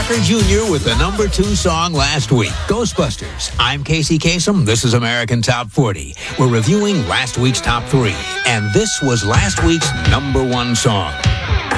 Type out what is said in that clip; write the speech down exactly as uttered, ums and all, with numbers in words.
Parker Junior with the number two song last week, Ghostbusters. I'm Casey Kasem. This is American Top forty. We're reviewing last week's top three, and this was last week's number one song.